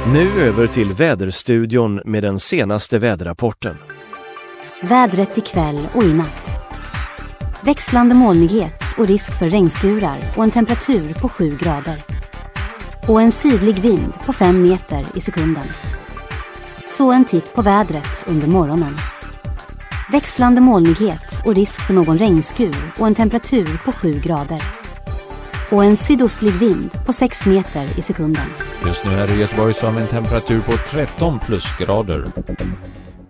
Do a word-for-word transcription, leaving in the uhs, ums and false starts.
Nu över till väderstudion med den senaste väderrapporten. Vädret ikväll och i natt. Växlande molnighet och risk för regnskurar och en temperatur på sju grader. Och en sidlig vind på fem meter i sekunden. Så en titt på vädret under morgonen. Växlande molnighet och risk för någon regnskur och en temperatur på sju grader. Och en sydostlig vind på sex meter i sekunden. Just nu här i Göteborg så har vi en temperatur på tretton plusgrader.